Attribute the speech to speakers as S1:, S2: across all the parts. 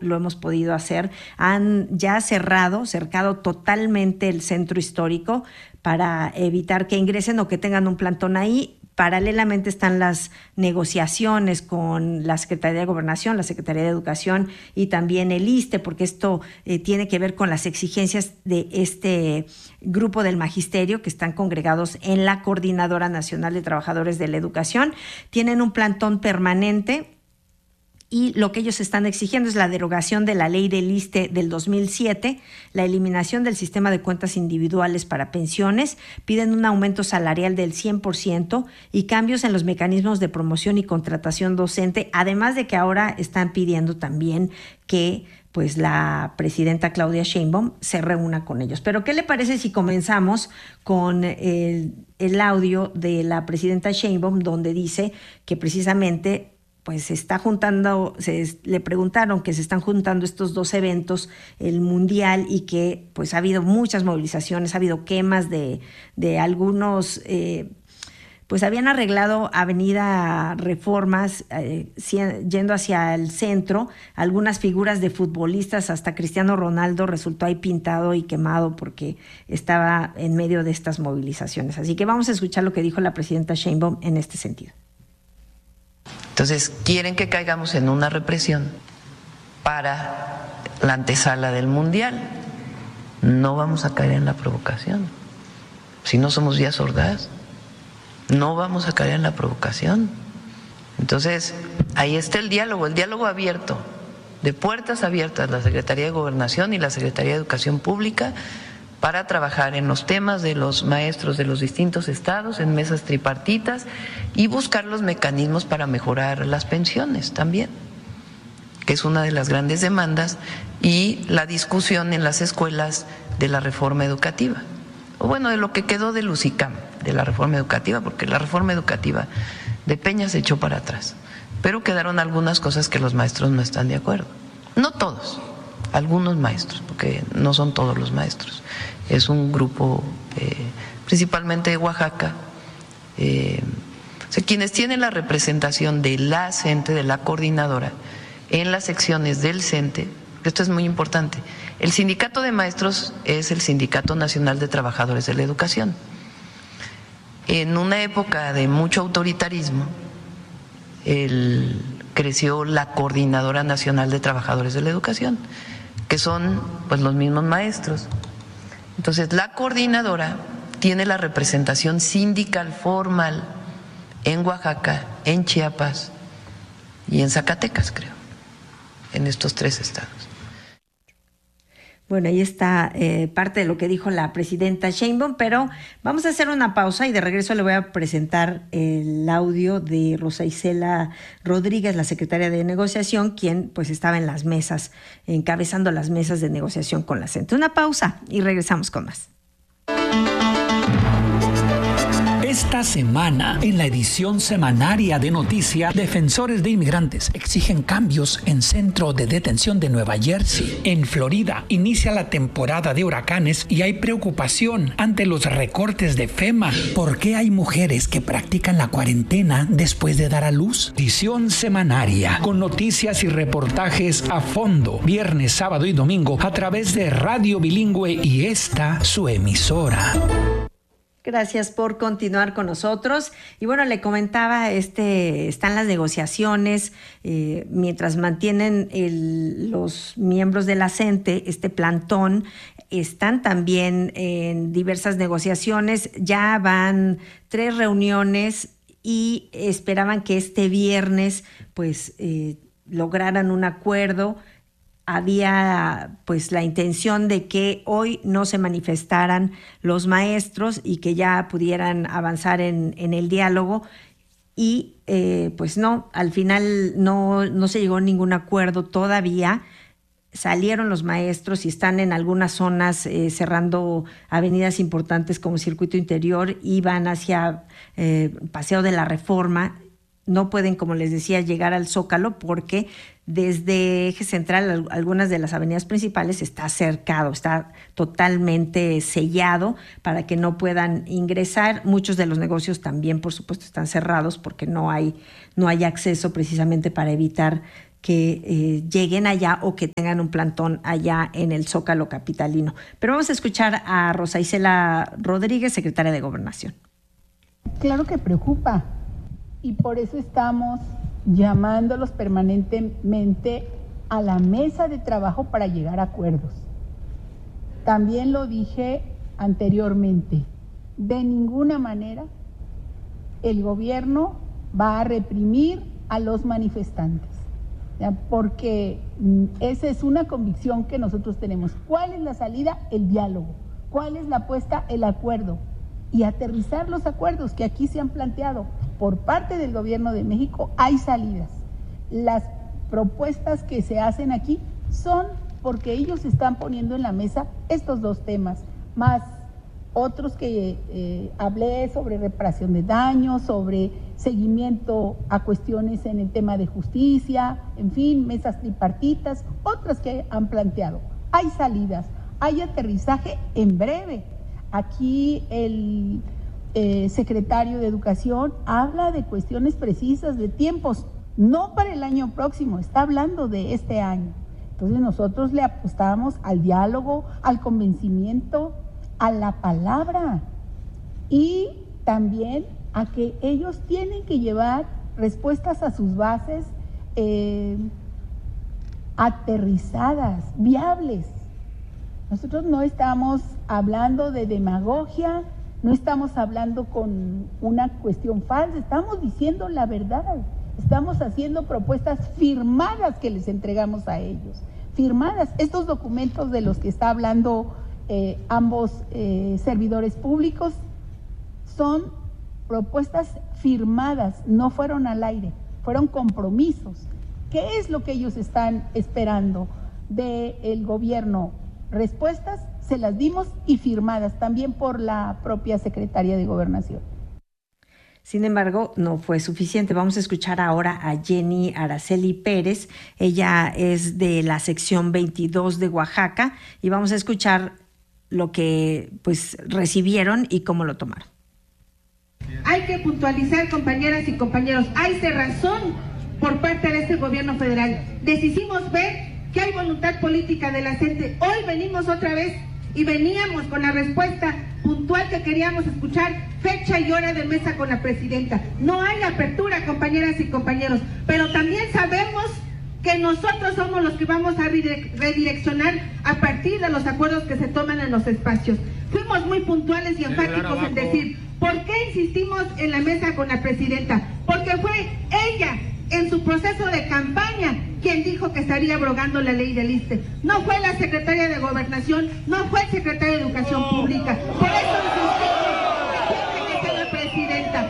S1: lo hemos podido hacer. Han ya cercado totalmente el centro histórico para evitar que ingresen o que tengan un plantón ahí. Paralelamente están las negociaciones con la Secretaría de Gobernación, la Secretaría de Educación y también el ISSSTE, porque esto tiene que ver con las exigencias de este grupo del magisterio que están congregados en la Coordinadora Nacional de Trabajadores de la Educación. Tienen un plantón permanente. Y lo que ellos están exigiendo es la derogación de la ley del ISSSTE del 2007, la eliminación del sistema de cuentas individuales para pensiones, piden un aumento salarial del 100% y cambios en los mecanismos de promoción y contratación docente, además de que ahora están pidiendo también que pues la presidenta Claudia Sheinbaum se reúna con ellos. Pero ¿qué le parece si comenzamos con el audio de la presidenta Sheinbaum, donde dice que precisamente pues se está juntando, le preguntaron que se están juntando estos dos eventos, el Mundial, y que pues ha habido muchas movilizaciones, ha habido quemas de algunos, pues habían arreglado Avenida Reformas, yendo hacia el centro, algunas figuras de futbolistas, hasta Cristiano Ronaldo resultó ahí pintado y quemado porque estaba en medio de estas movilizaciones. Así que vamos a escuchar lo que dijo la presidenta Sheinbaum en este sentido.
S2: Entonces, quieren que caigamos en una represión para la antesala del Mundial. No vamos a caer en la provocación. Si no somos vías sordas, no vamos a caer en la provocación. Entonces, ahí está el diálogo abierto, de puertas abiertas, la Secretaría de Gobernación y la Secretaría de Educación Pública, para trabajar en los temas de los maestros de los distintos estados, en mesas tripartitas, y buscar los mecanismos para mejorar las pensiones también, que es una de las grandes demandas, y la discusión en las escuelas de la reforma educativa, o bueno, de lo que quedó del UCICAM, de la reforma educativa, porque la reforma educativa de Peña se echó para atrás, pero quedaron algunas cosas que los maestros no están de acuerdo, no todos, algunos maestros, porque no son todos los maestros. Es un grupo principalmente de Oaxaca, o sea, quienes tienen la representación de la CENTE, de la coordinadora, en las secciones del CENTE. Esto es muy importante. El sindicato de maestros es el Sindicato Nacional de Trabajadores de la Educación. En una época de mucho autoritarismo, creció la Coordinadora Nacional de Trabajadores de la Educación, que son pues los mismos maestros. Entonces, la coordinadora tiene la representación sindical formal en Oaxaca, en Chiapas y en Zacatecas, creo, en estos 3 estados.
S1: Bueno, ahí está parte de lo que dijo la presidenta Sheinbaum, pero vamos a hacer una pausa y de regreso le voy a presentar el audio de Rosa Isela Rodríguez, la secretaria de negociación, quien pues estaba en las mesas, encabezando las mesas de negociación con la CENTE. Una pausa y regresamos con más.
S3: Esta semana, en la edición semanaria de Noticias, defensores de inmigrantes exigen cambios en centro de detención de Nueva Jersey. En Florida, inicia la temporada de huracanes y hay preocupación ante los recortes de FEMA. ¿Por qué hay mujeres que practican la cuarentena después de dar a luz? Edición semanaria, con noticias y reportajes a fondo, viernes, sábado y domingo, a través de Radio Bilingüe y esta, su emisora.
S1: Gracias por continuar con nosotros. Y bueno, le comentaba, están las negociaciones, mientras mantienen los miembros de la CENTE, este plantón, están también en diversas negociaciones, ya van 3 reuniones y esperaban que este viernes pues lograran un acuerdo. Había pues la intención de que hoy no se manifestaran los maestros y que ya pudieran avanzar en el diálogo y pues no, al final no se llegó a ningún acuerdo todavía. Salieron los maestros y están en algunas zonas cerrando avenidas importantes como Circuito Interior y van hacia Paseo de la Reforma. No pueden, como les decía, llegar al Zócalo porque desde Eje Central, algunas de las avenidas principales está cercado, está totalmente sellado para que no puedan ingresar. Muchos de los negocios también, por supuesto, están cerrados porque no hay acceso precisamente para evitar que lleguen allá o que tengan un plantón allá en el Zócalo capitalino. Pero vamos a escuchar a Rosa Isela Rodríguez, secretaria de Gobernación.
S4: Claro que preocupa, y por eso estamos llamándolos permanentemente a la mesa de trabajo para llegar a acuerdos. También lo dije anteriormente, de ninguna manera el gobierno va a reprimir a los manifestantes, ¿ya? Porque esa es una convicción que nosotros tenemos. ¿Cuál es la salida? El diálogo. ¿Cuál es la apuesta? El acuerdo. Y aterrizar los acuerdos que aquí se han planteado por parte del gobierno de México. Hay salidas. Las propuestas que se hacen aquí son porque ellos están poniendo en la mesa estos dos temas, más otros que hablé sobre reparación de daños, sobre seguimiento a cuestiones en el tema de justicia, en fin, mesas tripartitas, otras que han planteado. Hay salidas, hay aterrizaje en breve. Aquí el secretario de Educación habla de cuestiones precisas, de tiempos, no para el año próximo, está hablando de este año. Entonces nosotros le apostamos al diálogo, al convencimiento, a la palabra y también a que ellos tienen que llevar respuestas a sus bases aterrizadas, viables. Nosotros no estamos hablando de demagogia, no estamos hablando con una cuestión falsa, estamos diciendo la verdad, estamos haciendo propuestas firmadas que les entregamos a ellos, firmadas. Estos documentos de los que está hablando ambos servidores públicos son propuestas firmadas, no fueron al aire, fueron compromisos. ¿Qué es lo que ellos están esperando del gobierno? Respuestas se las dimos y firmadas también por la propia secretaria de Gobernación.
S1: Sin embargo, no fue suficiente. Vamos a escuchar ahora a Jenny Araceli Pérez. Ella es de la sección 22 de Oaxaca y vamos a escuchar lo que pues recibieron y cómo lo tomaron.
S5: Hay que puntualizar, compañeras y compañeros, hay cerrazón por parte de este gobierno federal. Les hicimos ver que hay voluntad política de la gente. Hoy venimos otra vez y veníamos con la respuesta puntual que queríamos escuchar, fecha y hora de mesa con la presidenta. No hay apertura, compañeras y compañeros, pero también sabemos que nosotros somos los que vamos a redireccionar a partir de los acuerdos que se toman en los espacios. Fuimos muy puntuales y enfáticos en decir, ¿por qué insistimos en la mesa con la presidenta? Porque fue ella, en su proceso de campaña, quien dijo que estaría abrogando la ley del ISSSTE. No fue la secretaria de Gobernación, no fue el secretario de Educación Pública. Por eso insistimos en la presidenta.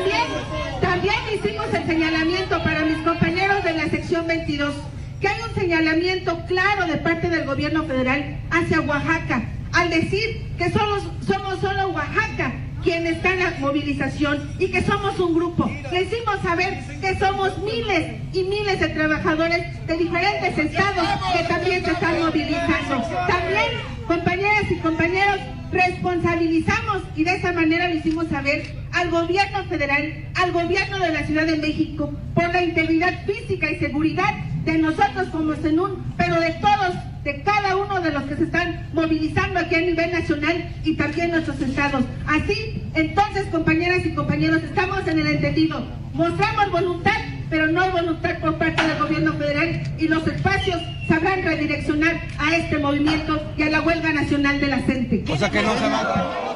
S5: También hicimos el señalamiento para mis compañeros de la sección 22, que hay un señalamiento claro de parte del gobierno federal hacia Oaxaca, al decir que somos solo Oaxaca quien está en la movilización y que somos un grupo. Le hicimos saber que somos miles y miles de trabajadores de diferentes estados que también se están movilizando. También, compañeras y compañeros, responsabilizamos y de esa manera le hicimos saber al gobierno federal, al gobierno de la Ciudad de México, por la integridad física y seguridad de nosotros como CENUN, pero de todos, de cada uno de los que se están movilizando aquí a nivel nacional y también nuestros estados. Así, entonces, compañeras y compañeros, estamos en el entendido. Mostramos voluntad, pero no hay voluntad por parte del gobierno federal y los espacios sabrán redireccionar a este movimiento y a la huelga nacional de la gente.
S6: O sea que no se va.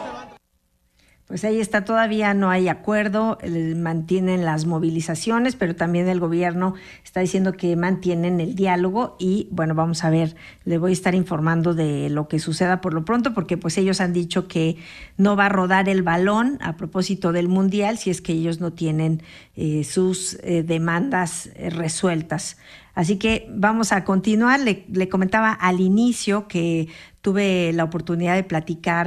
S1: Pues ahí está, todavía no hay acuerdo, mantienen las movilizaciones, pero también el gobierno está diciendo que mantienen el diálogo y bueno, vamos a ver, le voy a estar informando de lo que suceda por lo pronto, porque pues ellos han dicho que no va a rodar el balón a propósito del Mundial si es que ellos no tienen sus demandas resueltas. Así que vamos a continuar. Le comentaba al inicio que tuve la oportunidad de platicar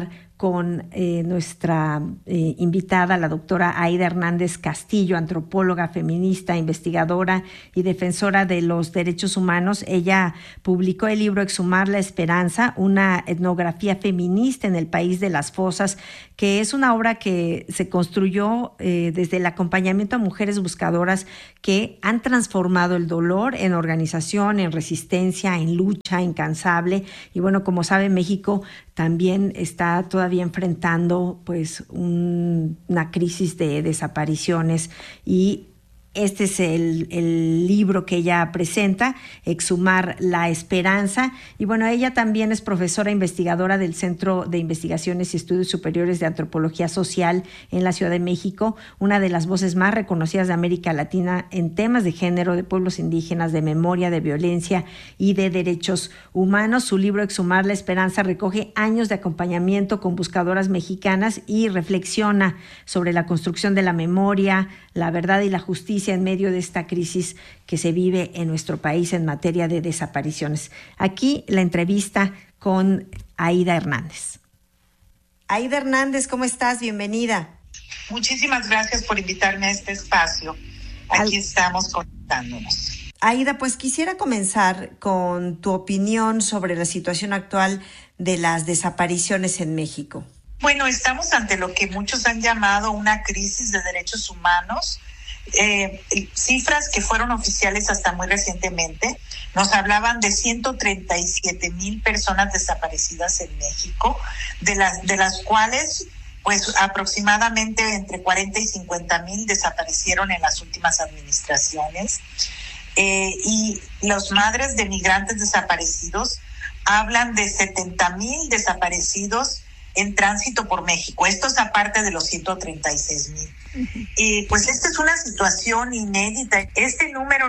S1: con nuestra invitada, la doctora Aida Hernández Castillo, antropóloga, feminista, investigadora y defensora de los derechos humanos. Ella publicó el libro Exhumar la Esperanza, una etnografía feminista en el país de las fosas, que es una obra que se construyó desde el acompañamiento a mujeres buscadoras que han transformado el dolor en organización, en resistencia, en lucha incansable. Y bueno, como sabe, México también está todavía enfrentando pues una crisis de desapariciones, y este es el libro que ella presenta, Exhumar la Esperanza. Y bueno, ella también es profesora investigadora del Centro de Investigaciones y Estudios Superiores de Antropología Social en la Ciudad de México, una de las voces más reconocidas de América Latina en temas de género, de pueblos indígenas, de memoria, de violencia y de derechos humanos. Su libro Exhumar la Esperanza recoge años de acompañamiento con buscadoras mexicanas y reflexiona sobre la construcción de la memoria, la verdad y la justicia en medio de esta crisis que se vive en nuestro país en materia de desapariciones. Aquí la entrevista con Aida Hernández. Aida Hernández, ¿cómo estás? Bienvenida.
S6: Muchísimas gracias por invitarme a este espacio. Aquí estamos conectándonos.
S1: Aida, pues quisiera comenzar con tu opinión sobre la situación actual de las desapariciones en México.
S6: Bueno, estamos ante lo que muchos han llamado una crisis de derechos humanos. Cifras que fueron oficiales hasta muy recientemente nos hablaban de 137,000 personas desaparecidas en México, de las cuales pues aproximadamente entre 40 y 50,000 desaparecieron en las últimas administraciones, y las madres de migrantes desaparecidos hablan de 70,000 desaparecidos en tránsito por México. Esto es aparte de los 136,000. Y pues esta es una situación inédita. Este número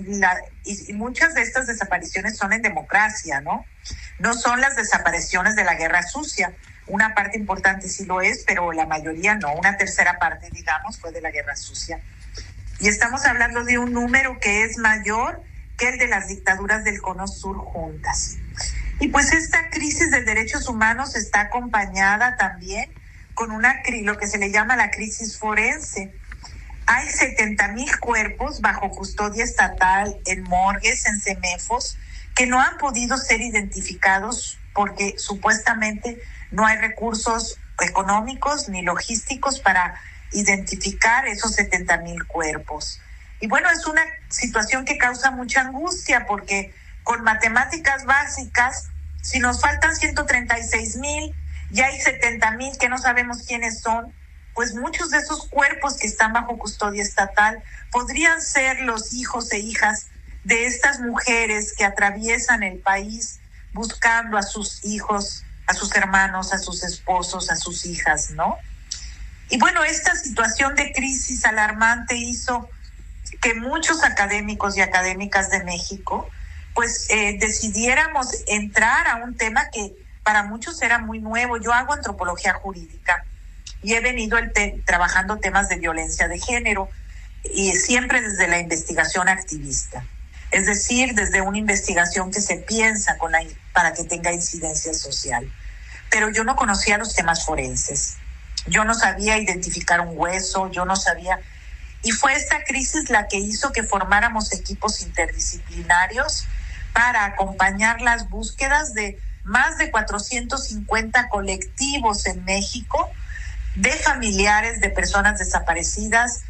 S6: y muchas de estas desapariciones son en democracia, ¿no? No son las desapariciones de la guerra sucia. Una parte importante sí lo es, pero la mayoría no. Una tercera parte, digamos, fue de la guerra sucia. Y estamos hablando de un número que es mayor que el de las dictaduras del Cono Sur juntas. Y pues esta crisis de derechos humanos está acompañada también con lo que se le llama la crisis forense. Hay 70,000 cuerpos bajo custodia estatal en morgues, en CEMEFOS, que no han podido ser identificados porque supuestamente no hay recursos económicos ni logísticos para identificar esos 70,000 cuerpos. Y bueno, es una situación que causa mucha angustia porque con matemáticas básicas, si nos faltan 136,000 y hay 70,000 que no sabemos quiénes son, pues muchos de esos cuerpos que están bajo custodia estatal podrían ser los hijos e hijas de estas mujeres que atraviesan el país buscando a sus hijos, a sus hermanos, a sus esposos, a sus hijas, ¿no? Y bueno, esta situación de crisis alarmante hizo que muchos académicos y académicas de México pues decidiéramos entrar a un tema que para muchos era muy nuevo. Yo hago antropología jurídica y he venido trabajando temas de violencia de género y siempre desde la investigación activista, es decir, desde una investigación que se piensa para que tenga incidencia social. Pero yo no conocía los temas forenses, yo no sabía identificar un hueso, yo no sabía. Y fue esta crisis la que hizo que formáramos equipos interdisciplinarios para acompañar las búsquedas de más de 450 colectivos en México de familiares de personas desaparecidas,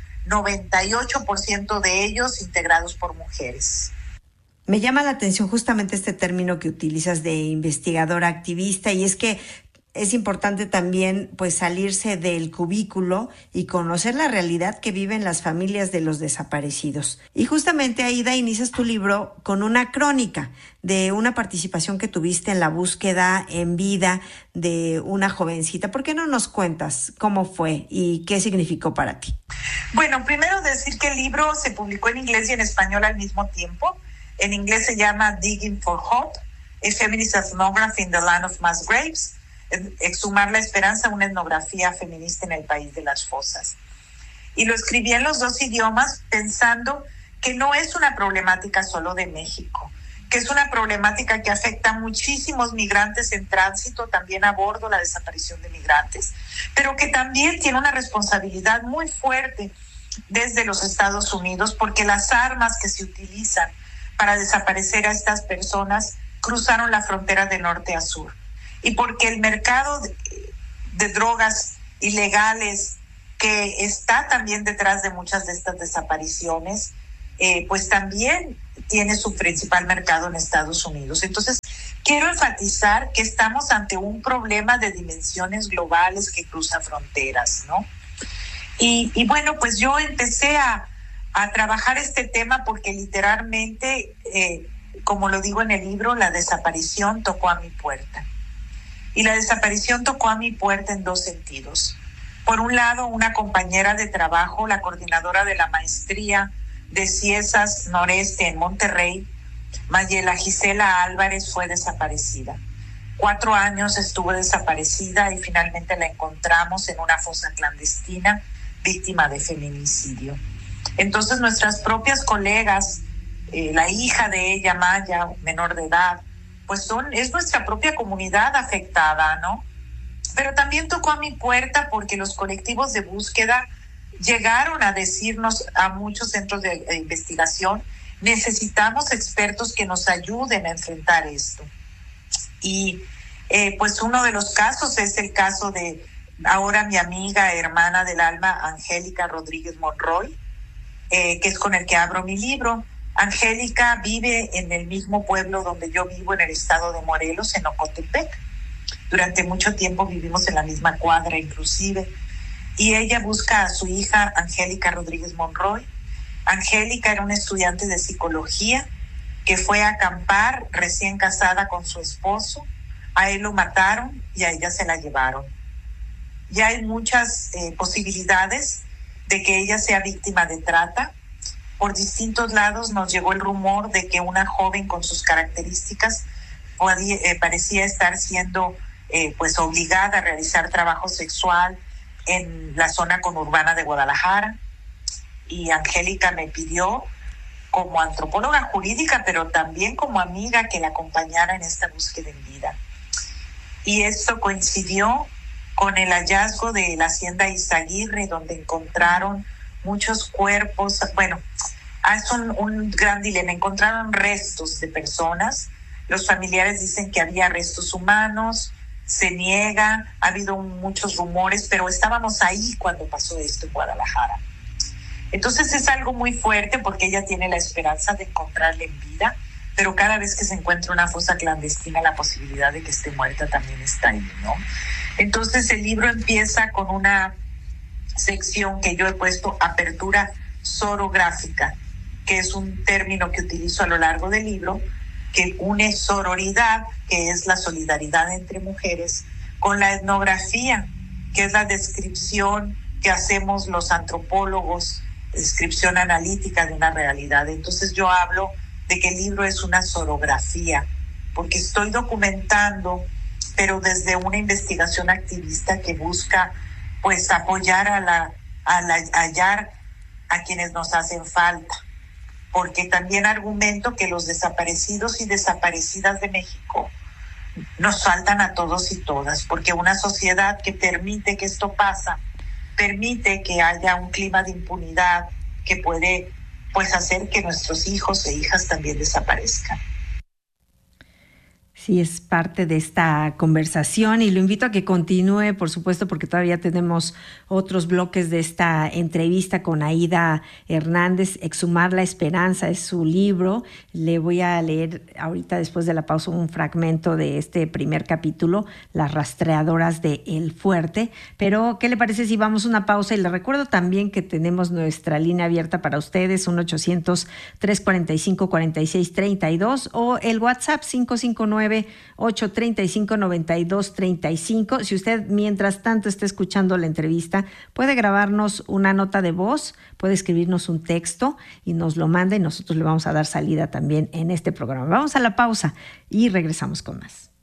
S6: 98% de ellos integrados por mujeres.
S1: Me llama la atención justamente este término que utilizas de investigadora activista, y es que es importante también pues salirse del cubículo y conocer la realidad que viven las familias de los desaparecidos. Y justamente, Aida, inicias tu libro con una crónica de una participación que tuviste en la búsqueda en vida de una jovencita. ¿Por qué no nos cuentas cómo fue y qué significó para ti?
S6: Bueno, primero decir que el libro se publicó en inglés y en español al mismo tiempo. En inglés se llama Digging for Hope, a Feminist Ethnography in the Land of Mass Graves. Exhumar la Esperanza, una etnografía feminista en el país de las fosas. Y lo escribí en los dos idiomas pensando que no es una problemática solo de México, que es una problemática que afecta a muchísimos migrantes en tránsito, también a bordo, la desaparición de migrantes, pero que también tiene una responsabilidad muy fuerte desde los Estados Unidos, porque las armas que se utilizan para desaparecer a estas personas cruzaron la frontera de norte a sur, y porque el mercado de drogas ilegales que está también detrás de muchas de estas desapariciones, pues también tiene su principal mercado en Estados Unidos. Entonces, quiero enfatizar que estamos ante un problema de dimensiones globales que cruza fronteras, ¿no? Y bueno, pues yo empecé a trabajar este tema porque literalmente, como lo digo en el libro, la desaparición tocó a mi puerta. Y la desaparición tocó a mi puerta en dos sentidos. Por un lado, una compañera de trabajo, la coordinadora de la maestría de Ciesas Noreste en Monterrey, Mayela Gisela Álvarez, fue desaparecida. 4 años estuvo desaparecida y finalmente la encontramos en una fosa clandestina, víctima de feminicidio. Entonces nuestras propias colegas, la hija de ella, Maya, menor de edad, pues es nuestra propia comunidad afectada, ¿no? Pero también tocó a mi puerta porque los colectivos de búsqueda llegaron a decirnos a muchos centros de investigación: necesitamos expertos que nos ayuden a enfrentar esto. Y pues uno de los casos es el caso de ahora mi amiga, hermana del alma, Angélica Rodríguez Monroy, que es con el que abro mi libro. Angélica vive en el mismo pueblo donde yo vivo, en el estado de Morelos, en Ocotepec. Durante mucho tiempo vivimos en la misma cuadra inclusive. Y ella busca a su hija Angélica Rodríguez Monroy. Angélica era una estudiante de psicología que fue a acampar recién casada con su esposo. A él lo mataron y a ella se la llevaron. Ya hay muchas posibilidades de que ella sea víctima de trata. Por distintos lados nos llegó el rumor de que una joven con sus características parecía estar siendo pues obligada a realizar trabajo sexual en la zona conurbana de Guadalajara. Y Angélica me pidió, como antropóloga jurídica, pero también como amiga, que la acompañara en esta búsqueda en vida. Y esto coincidió con el hallazgo de la hacienda Izaguirre, donde encontraron muchos cuerpos. Bueno, es un gran dilema. Encontraron restos de personas. Los familiares dicen que había restos humanos, se niega, ha habido muchos rumores, pero estábamos ahí cuando pasó esto en Guadalajara. Entonces es algo muy fuerte porque ella tiene la esperanza de encontrarle en vida, pero cada vez que se encuentra una fosa clandestina, la posibilidad de que esté muerta también está ahí, ¿no? Entonces el libro empieza con una sección que yo he puesto apertura sorográfica, que es un término que utilizo a lo largo del libro, que une sororidad, que es la solidaridad entre mujeres, con la etnografía, que es la descripción que hacemos los antropólogos, descripción analítica de una realidad. Entonces yo hablo de que el libro es una sorografía, porque estoy documentando, pero desde una investigación activista que busca pues apoyar a hallar a quienes nos hacen falta. Porque también argumento que los desaparecidos y desaparecidas de México nos faltan a todos y todas, porque una sociedad que permite que esto pasa, permite que haya un clima de impunidad que puede pues hacer que nuestros hijos e hijas también desaparezcan.
S1: Sí, es parte de esta conversación y lo invito a que continúe, por supuesto, porque todavía tenemos otros bloques de esta entrevista con Aída Hernández. Exhumar la esperanza es su libro. Le voy a leer ahorita, después de la pausa, un fragmento de este primer capítulo, Las rastreadoras de El Fuerte. Pero, ¿qué le parece si vamos a una pausa? Y le recuerdo también que tenemos nuestra línea abierta para ustedes, 1-800-345-4632 o el WhatsApp 559-835-9235. Si usted mientras tanto está escuchando la entrevista, puede grabarnos una nota de voz, puede escribirnos un texto y nos lo manda y nosotros le vamos a dar salida también en este programa. Vamos a la pausa y regresamos con más.